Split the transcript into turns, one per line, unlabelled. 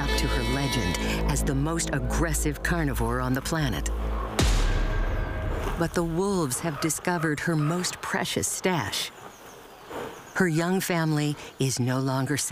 up to her legend as the most aggressive carnivore on the planet. But the wolves have discovered her most precious stash. Her young family is no longer safe.